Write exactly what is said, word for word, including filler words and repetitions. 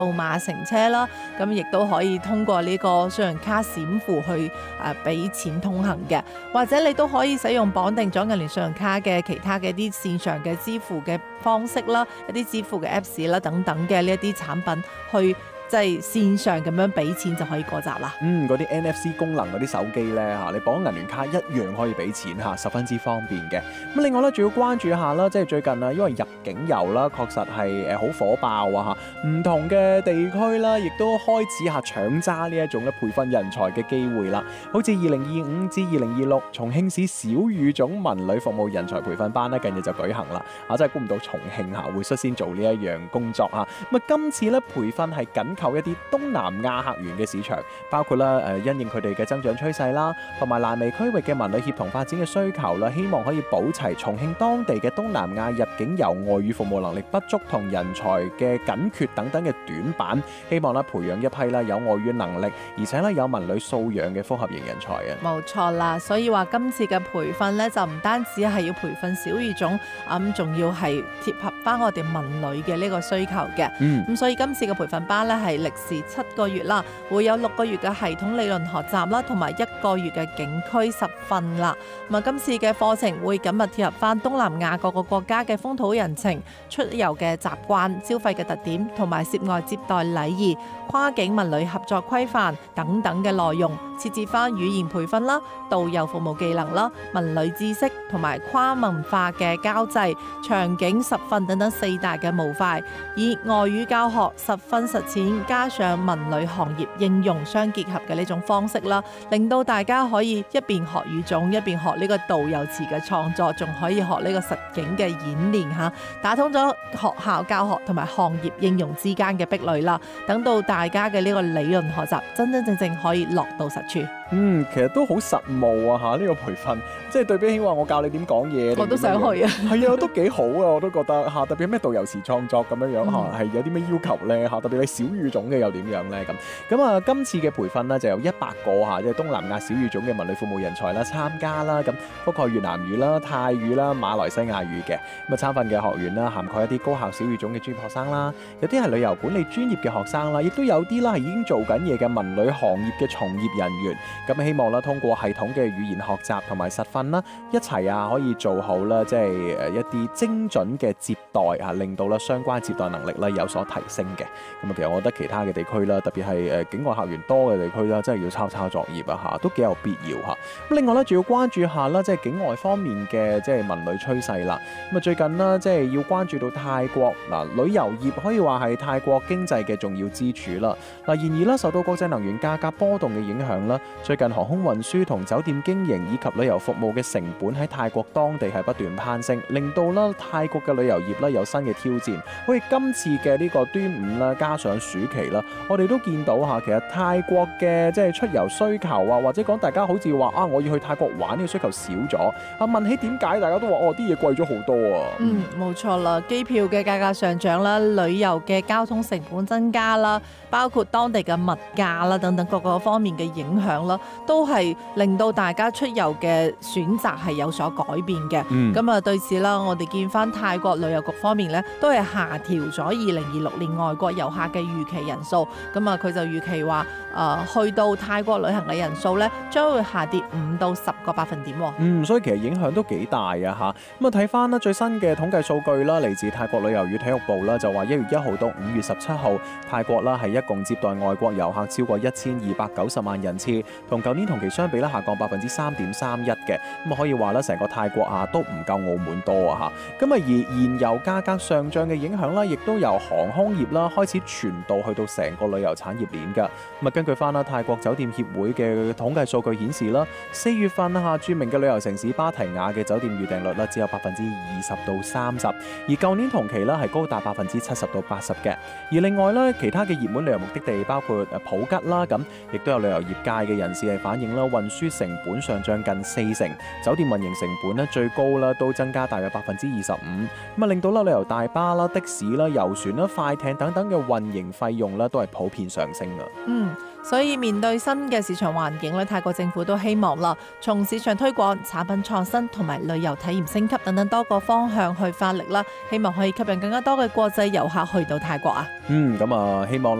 數碼乘車啦，咁亦都可以通過呢個信用卡閃付去誒俾錢通行嘅，或者你都可以使用綁定咗銀聯信用卡嘅其他嘅一啲線上嘅支付嘅方式啦，一啲支付嘅 Apps 啦等等嘅呢一啲產品去。即係線上咁樣俾錢就可以過閘啦。 嗯，嗰啲 N F C 功能嗰啲手機咧嚇，你綁銀聯卡一樣可以俾錢嚇，十分之方便嘅。咁另外咧，仲要關注下啦，即係最近啊，因為入境遊啦，確實係誒好火爆啊嚇，唔同嘅地區啦，亦都開始下搶揸呢一種咧培訓人才嘅機會啦。好似二零二五至二零二六重慶市小語種文旅服務人才培訓班咧，近日就舉行啦。啊，真係估唔到重慶嚇會率先做呢一樣工作嚇。咁啊，今次咧培訓係緊扣一啲東南亞客源嘅市場，包括啦誒因應佢哋嘅增長趨勢啦，同埋瀾湄區域嘅文旅協同發展嘅需求啦，希望可以補齊重慶當地嘅東南亞入境遊外語服務能力不足同人才嘅緊缺等等嘅短板，希望啦培養一批啦有外語能力而且咧有文旅素養嘅複合型人才啊！ 冇錯啦，所以話今次嘅培訓咧就唔單止係要培訓小語種，咁仲要係貼合翻我哋文旅嘅呢個需求嘅。 嗯， 咁所以今次嘅培訓班咧係歷時七個月啦，會有六個月嘅系統理論學習啦，同埋一個月嘅景區實訓啦。咁啊，今次嘅課程會緊密貼合翻東南亞各個國家嘅風土人情、出遊嘅習慣、消費嘅特點，同埋涉外接待禮儀、跨境文旅合作規範等等嘅內容，設置翻語言培訓啦、導遊服務技能啦、文旅知識同埋跨文化嘅交際、場景實訓等等四大嘅模塊，以外語教學、實訓實踐加上文旅行業應用相結合嘅呢種方式啦，令到大家可以一邊學語種，一邊學呢個導遊詞嘅創作，仲可以學呢個實景嘅演練嚇，打通咗學校教學同埋行業應用之間嘅壁壘啦。等到大家嘅呢個理論學習真真正正可以落到實處。 嗯，其實都好實務啊嚇，呢、這個培訓即係對比起話我教你點講嘢， 我都想去啊。 係啊，都幾好啊，我都覺得嚇，特別咩導遊詞創作咁樣樣嚇，係、嗯、有啲咩要求咧嚇，特別你小語種嘅又點樣咧咁。咁啊，今次嘅培訓呢，就有一百個嚇，即係東南亞小語種嘅文旅服務人才啦參加啦，咁覆蓋越南語啦、泰語啦、馬來西亞語嘅。咁啊，參訓嘅學員啦，涵蓋一啲高校小語種嘅專業學生啦，有啲係旅遊管理專業嘅學生啦，亦都有啲啦係已經做緊嘢嘅文旅行業嘅從業人員。咁希望啦，通過系統嘅語言學習同埋實訓啦，一齊啊可以做好啦，即係誒一啲精準嘅接待啊，令到啦相關接待能力咧有所提升嘅。咁啊，其實我覺得其他嘅地區啦，特別係誒境外客源多嘅地區啦，真係要抄抄作業啊嚇，都幾有必要嚇。咁另外咧，仲要關注下啦，即係境外方面嘅即係文旅趨勢啦。咁啊，最近啦，即係要關注到泰國嗱，旅遊業可以話係泰國經濟嘅重要支柱啦。嗱，然而啦，受到國際能源價格波動嘅影響啦，最近航空運輸同酒店經營以及旅遊服務嘅成本喺泰國當地係不斷攀升，令到啦泰國嘅旅遊業咧有新嘅挑戰。好似今次嘅呢個端午啦，加上暑期啦，我哋都見到嚇，其實泰國嘅即係出遊需求啊，或者講大家好似話啊，我要去泰國玩呢個需求少咗。啊，問起點解，大家都話哦，啲嘢貴咗好多啊。 嗯，冇錯啦，機票嘅價格上漲啦，旅遊嘅交通成本增加啦，包括當地嘅物價啦等等各個方面嘅影響啦，都係令到大家出遊嘅選擇係有所改變嘅。咁啊、嗯，對此啦，我哋見翻泰國旅遊局方面咧，都係下調咗二零二六年外國遊客嘅預期人數。咁啊，佢就預期話，誒、呃、去到泰國旅行嘅人數咧，將會下跌五到十個百分點。 嗯，所以其實影響都幾大啊嚇。咁啊，睇翻啦最新嘅統計數據啦，嚟自泰國旅遊與體育部啦，就話一月一號到五月十七號，泰國啦係一共接待外國遊客超過一千二百九十萬人次，同舊年同期相比咧下降百分之三點三一嘅。咁啊，可以話咧成個泰國啊都唔夠澳門多啊嚇。咁啊，而燃油價格上漲嘅影響啦，亦都由航空業啦開始傳導去到成個旅遊產業鏈㗎。咁啊，根據翻啦泰國酒店協會嘅統計數據顯示啦，四月份啊著名嘅旅遊城市芭提雅嘅酒店預訂率咧只有百分之二十到三十，而舊年同期咧係高達百分之七十到八十嘅。而另外咧，其他嘅熱門旅遊目的地包括誒普吉啦，咁亦都有旅遊業界嘅人士係反映啦，運輸成本上漲近四成，酒店運營成本咧最高啦都增加大約百分之二十五，咁啊令到啦旅遊大巴啦、的士啦、遊船啦、快艇等等嘅運營費用咧都係普遍上升㗎。 嗯。 所以面對新嘅市場環境咧，泰國政府都希望啦，從市場推廣、產品創新同埋旅遊體驗升級等等多個方向去發力啦，希望可以吸引更加多嘅國際遊客去到泰國啊。 嗯，咁啊，希望